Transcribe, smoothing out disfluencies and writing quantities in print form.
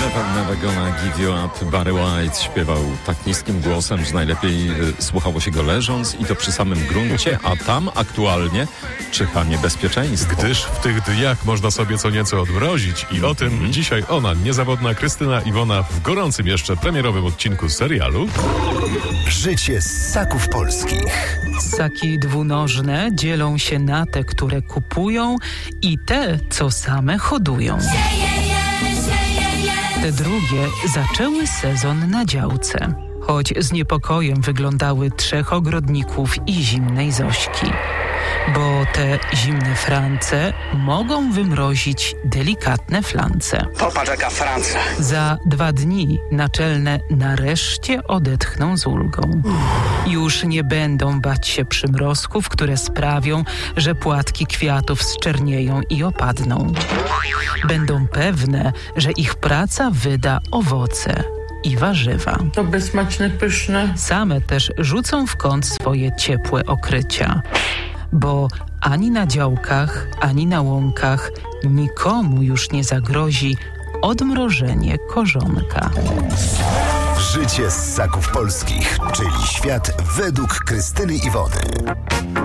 Never Gonna Give You Up. Barry White śpiewał tak niskim głosem, że najlepiej słuchało się go leżąc i to przy samym gruncie, a tam aktualnie czyha niebezpieczeństwo. Gdyż w tych dniach można sobie co nieco odmrozić i o tym dzisiaj ona, niezawodna Krystyna Iwona w gorącym jeszcze premierowym odcinku serialu Życie ssaków polskich. Ssaki dwunożne dzielą się na te, które kupują i te, co same hodują. Te drugie zaczęły sezon na działce, choć z niepokojem wyglądały trzech ogrodników i zimnej Zośki. Bo te zimne France mogą wymrozić delikatne flance. Popatrz jaka Francja. Za 2 dni naczelne nareszcie odetchną z ulgą. Już nie będą bać się przymrozków, które sprawią, że płatki kwiatów zczernieją i opadną. Będą pewne, że ich praca wyda owoce i warzywa. To bezsmaczne, pyszne. Same też rzucą w kąt swoje ciepłe okrycia. Bo ani na działkach, ani na łąkach nikomu już nie zagrozi odmrożenie korzonka. Życie ssaków polskich, czyli świat według Krystyny Iwony.